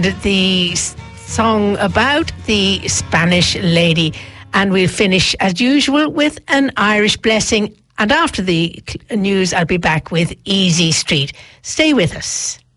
The song about the Spanish lady. And we'll finish, as usual, with an Irish blessing. And after the news, I'll be back with Easy Street. Stay with us.